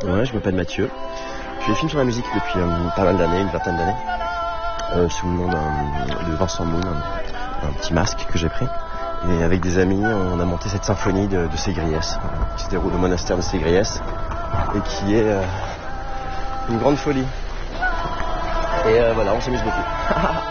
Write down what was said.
Ouais, je m'appelle Mathieu. Je fais des films sur la musique depuis pas mal d'années, une vingtaine d'années, sous le nom de Vincent Moon, un petit masque que j'ai pris. Et avec des amis, on a monté cette symphonie de Ségriès, qui se déroule au monastère de Ségriès, et qui est une grande folie. Et voilà, on s'amuse beaucoup.